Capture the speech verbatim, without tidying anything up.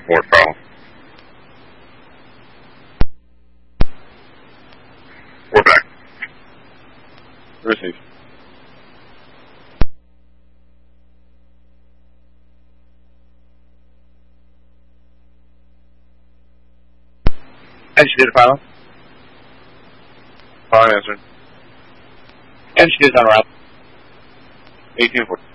report, Bravo. We're back. Receive. Entry data pilot. Pilot answered. Entry data on route. eighteen forty.